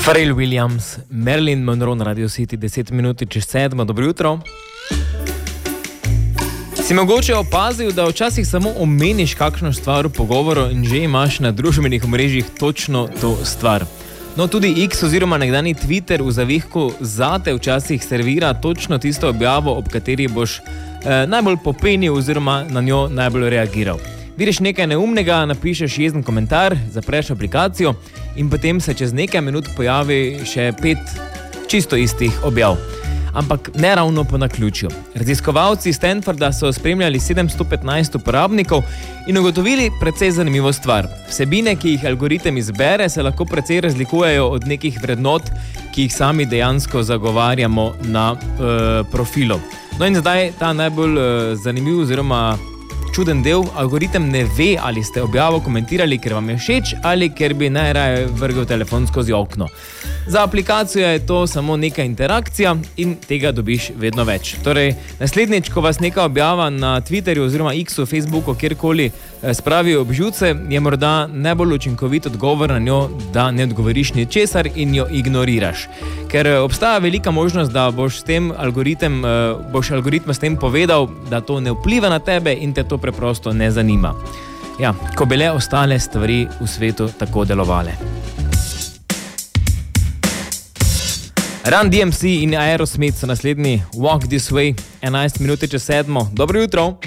Pharrell Williams, Marilyn Monroe na Radio City, 10 minut čez 7. Dobro jutro. Si mogoče opazil, da včasih samo omeniš kakšno stvar v pogovoru in že imaš na družbenih omrežjih točno to stvar. No, tudi X oziroma nekdani Twitter v zavihku zate včasih servira točno tisto objavo, ob kateri boš najbolj popenil oziroma na njo najbolj reagiral. Vidiš nekaj neumnega, napišeš jezen komentar, zapreš aplikacijo in potem se čez nekaj minut pojavi še 5 čisto istih objav. Ampak ne ravno po naključju. Raziskovalci Stanforda so spremljali 715 uporabnikov in ugotovili precej zanimivo stvar. Vsebine, ki jih algoritem izbere, se lahko precej razlikujejo od nekih vrednot, ki jih sami dejansko zagovarjamo na profilu. No in zdaj ta najbolj zanimiv oziroma čuden del, algoritem ne ve, ali ste objavo komentirali, ker vam je všeč ali ker bi najraje vrgel telefon skozi okno. Za aplikacijo je to samo neka interakcija in tega dobiš vedno več. Torej, naslednjič, ko vas neka objava na Twitterju oziroma X-u, Facebooku, kjerkoli spravi ob živce, je morda najbolj učinkovit odgovor na njo, da ne odgovoriš ničesar in jo ignoriraš. Ker obstaja velika možnost, da boš algoritma s tem povedal, da to ne vpliva na tebe in te to preprosto ne zanima. Ja, ko bi le ostale stvari v svetu tako delovale. Run DMC in Aerosmith so naslednji. Walk This Way, 11 minut čez 7. Dobro jutro.